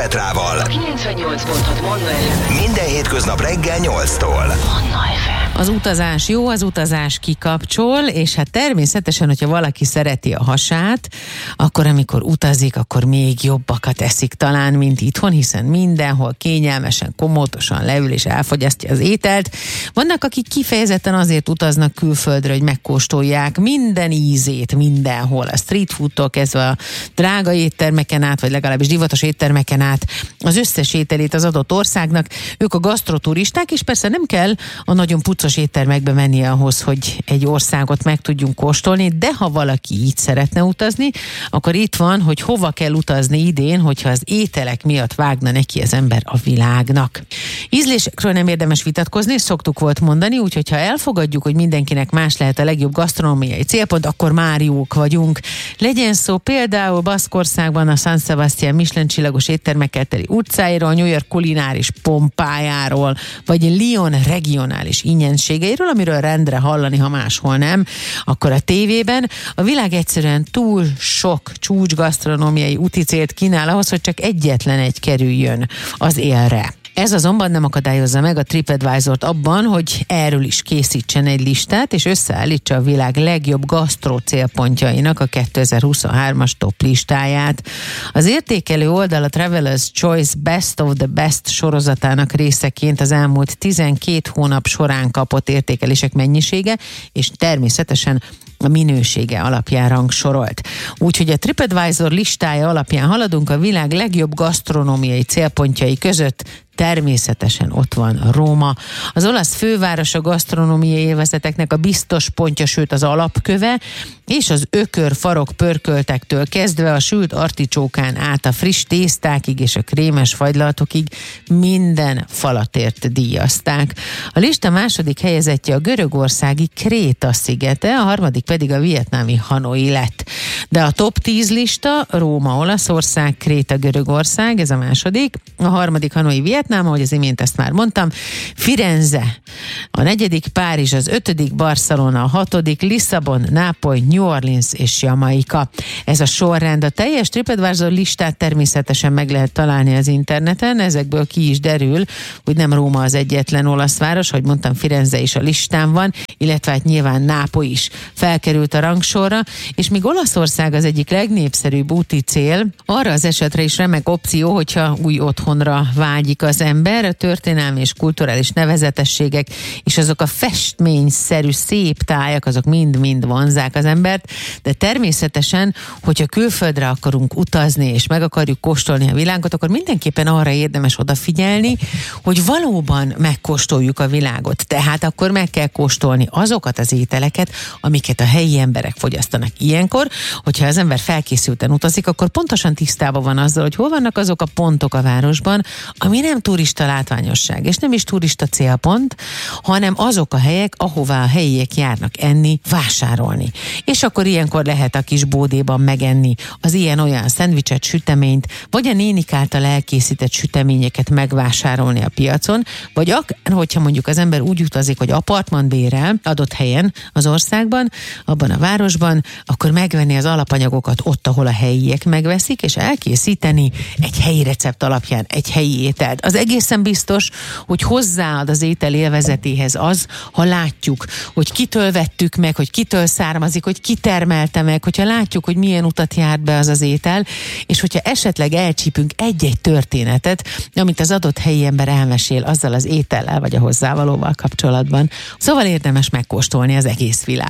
Petrával. A 98.6 Manna FM. Minden hétköznap reggel 8-tól. Manna FM. Az utazás jó, az utazás kikapcsol, és hát természetesen, hogyha valaki szereti a hasát, akkor amikor utazik, akkor még jobbakat eszik talán, mint itthon, hiszen mindenhol kényelmesen, komótosan leül és elfogyasztja az ételt. Vannak, akik kifejezetten azért utaznak külföldre, hogy megkóstolják minden ízét mindenhol, a street foodtól kezdve a drága éttermeken át, vagy legalábbis divatos éttermeken át, az összes ételét az adott országnak. Ők a gasztroturisták, és persze nem kell a nagyon puccos éttermekbe menni ahhoz, hogy egy országot meg tudjunk kóstolni, de ha valaki így szeretne utazni, akkor itt van, hogy hova kell utazni idén, hogyha az ételek miatt vágna neki az ember a világnak. Ízlésekről nem érdemes vitatkozni, szoktuk volt mondani, úgyhogy ha elfogadjuk, hogy mindenkinek más lehet a legjobb gasztronómiai célpont, akkor már jók vagyunk. Legyen szó például Baszkországban a San Sebastián Michelin-csillagos éttermekkel teli utcáiról, New York kulináris pompájáról, vagy Lyon regionális ingyenségeiről, amiről rendre hallani, ha máshol nem, akkor a tévében a világ egyszerűen túl sok csúcs gasztronómiai úti célt kínál ahhoz, hogy csak egyetlen egy kerüljön az élre. Ez azonban nem akadályozza meg a TripAdvisort abban, hogy erről is készítsen egy listát, és összeállítsa a világ legjobb gasztró célpontjainak a 2023-as top listáját. Az értékelő oldal a Traveler's Choice Best of the Best sorozatának részeként az elmúlt 12 hónap során kapott értékelések mennyisége, és természetesen a minősége alapján rangsorolt. Úgyhogy a TripAdvisor listája alapján haladunk a világ legjobb gasztronómiai célpontjai között. Természetesen ott van Róma. Az olasz főváros a gasztronómiai élvezeteknek a biztos pontja, sőt az alapköve, és az ökör-farok pörköltektől kezdve a sült articsókán át a friss tésztákig és a krémes fagylaltokig minden falatért díjazták. A lista második helyezettje a görögországi Kréta szigete, a harmadik pedig a vietnámi Hanoi lett. De a top 10 lista Róma, Olaszország, Kréta, Görögország, ez a második, a harmadik Hanoi, Vietnám, ahogy az imént ezt már mondtam, Firenze, a negyedik Párizs, az ötödik Barcelona, a hatodik Lisszabon, Nápoly, New Orleans és Jamaika. Ez a sorrend. A teljes TripAdvisor listát természetesen meg lehet találni az interneten, ezekből ki is derül, hogy nem Róma az egyetlen olasz város, hogy mondtam, Firenze is a listán van, illetve hát nyilván Nápoly is felkerült a rangsorra, és míg Olaszország az egyik legnépszerűbb úti cél, arra az esetre is remek opció, hogyha új otthonra vágyik az ember, a történelmi és kulturális nevezetességek, és azok a festményszerű szép tájak, azok mind-mind vonzzák az embert, de természetesen, hogyha külföldre akarunk utazni, és meg akarjuk kóstolni a világot, akkor mindenképpen arra érdemes odafigyelni, hogy valóban megkóstoljuk a világot. Tehát akkor meg kell kóstolni azokat az ételeket, amiket a helyi emberek fogyasztanak. Ilyenkor, hogyha az ember felkészülten utazik, akkor pontosan tisztában van azzal, hogy hol vannak azok a pontok a városban, ami nem turista látványosság, és nem is turista célpont, hanem azok a helyek, ahová a helyiek járnak enni, vásárolni. És akkor ilyenkor lehet a kis bódéban megenni az ilyen-olyan szendvicset, süteményt, vagy a nénik által elkészített süteményeket megvásárolni a piacon, vagy hogyha mondjuk az ember úgy utazik, hogy apartman bérel adott helyen az országban, abban a városban, akkor megvenni az alapanyagokat ott, ahol a helyiek megveszik, és elkészíteni egy helyi recept alapján egy helyi ételt. Az egészen biztos, hogy hozzáad az étel élvezetéhez az, ha látjuk, hogy kitől vettük meg, hogy kitől származik, hogy ki termelte meg, hogyha látjuk, hogy milyen utat járt be az az étel, és hogyha esetleg elcsípünk egy-egy történetet, amit az adott helyi ember elmesél azzal az étellel, vagy a hozzávalóval kapcsolatban. Szóval érdemes megkóstolni az egész világot.